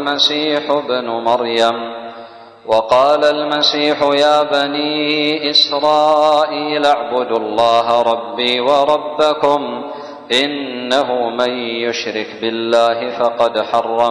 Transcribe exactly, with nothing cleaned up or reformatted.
المسيح ابن مريم. وقال المسيح يا بني إسرائيل اعبدوا الله ربي وربكم إنه من يشرك بالله فقد حرم